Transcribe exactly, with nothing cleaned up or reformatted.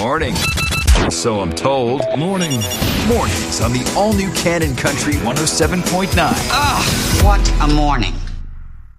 Morning. So I'm told. Morning. Mornings on the all-new Cannon Country one oh seven point nine. Ah, what a morning.